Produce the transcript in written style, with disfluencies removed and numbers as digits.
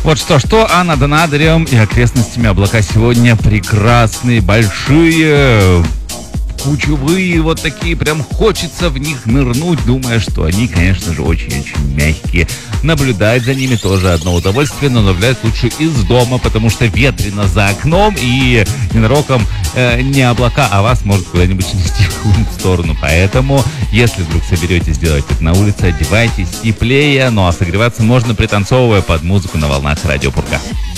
Вот что, а над Анадырем и окрестностями облака сегодня прекрасные, большие, кучевые, вот такие, прям хочется в них нырнуть, думая, что они, конечно же, очень-очень мягкие. Наблюдать за ними тоже одно удовольствие, но наблюдать лучше из дома, потому что ветрено за окном и ненароком не облака, а вас может куда-нибудь нести в какую-нибудь сторону. Поэтому, если вдруг соберетесь делать это на улице, одевайтесь теплее, ну а согреваться можно, пританцовывая под музыку на волнах Радио Пурга.